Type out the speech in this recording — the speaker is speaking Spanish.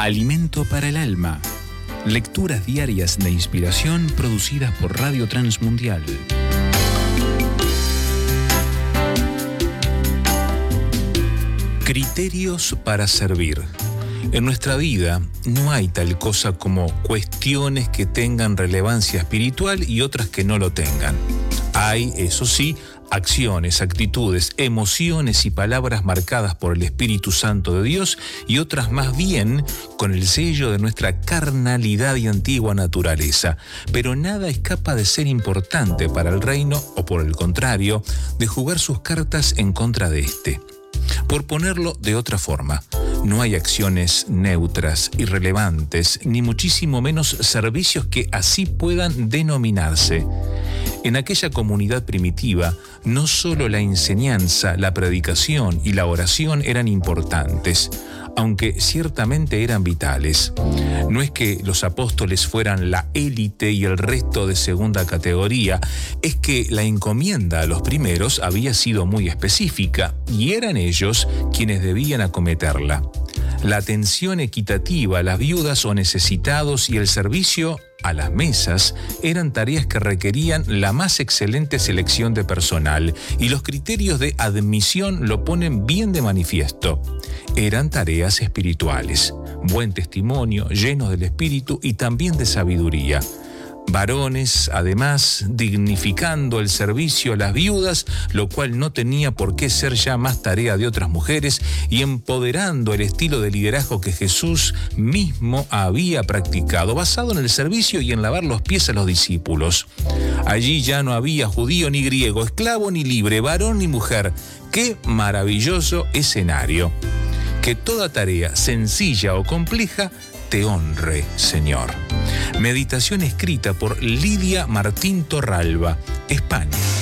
Alimento para el alma. Lecturas diarias de inspiración producidas por Radio Transmundial. Criterios para servir. En nuestra vida no hay tal cosa como cuestiones que tengan relevancia espiritual y otras que no lo tengan. Hay, eso sí, acciones, actitudes, emociones y palabras marcadas por el Espíritu Santo de Dios y otras más bien con el sello de nuestra carnalidad y antigua naturaleza. Pero nada escapa de ser importante para el reino o, por el contrario, de jugar sus cartas en contra de este. Por ponerlo de otra forma, no hay acciones neutras, irrelevantes, ni muchísimo menos servicios que así puedan denominarse. En aquella comunidad primitiva, no solo la enseñanza, la predicación y la oración eran importantes, aunque ciertamente eran vitales. No es que los apóstoles fueran la élite y el resto de segunda categoría, es que la encomienda a los primeros había sido muy específica y eran ellos quienes debían acometerla. La atención equitativa a las viudas o necesitados y el servicio a las mesas eran tareas que requerían la más excelente selección de personal, y los criterios de admisión lo ponen bien de manifiesto. Eran tareas espirituales, buen testimonio, llenos del espíritu y también de sabiduría. Varones, además, dignificando el servicio a las viudas, lo cual no tenía por qué ser ya más tarea de otras mujeres, y empoderando el estilo de liderazgo que Jesús mismo había practicado, basado en el servicio y en lavar los pies a los discípulos. Allí ya no había judío ni griego, esclavo ni libre, varón ni mujer. ¡Qué maravilloso escenario! Que toda tarea, sencilla o compleja, te honre, Señor. Meditación escrita por Lidia Martín Torralba, España.